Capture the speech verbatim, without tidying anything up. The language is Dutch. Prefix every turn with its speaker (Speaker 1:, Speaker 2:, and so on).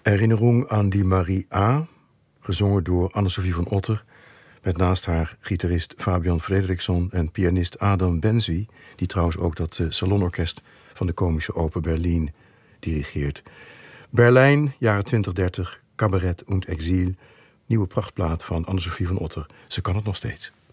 Speaker 1: Erinnerung aan die Marie A., gezongen door Anne-Sophie van Otter, met naast haar gitarist Fabian Fredriksson en pianist Adam Benzi, die trouwens ook dat uh, salonorkest van de Komische Oper Berlin dirigeert. Berlijn, jaren twintig dertig, Cabaret und Exil, nieuwe prachtplaat van Anne-Sophie van Otter. Ze kan het nog steeds.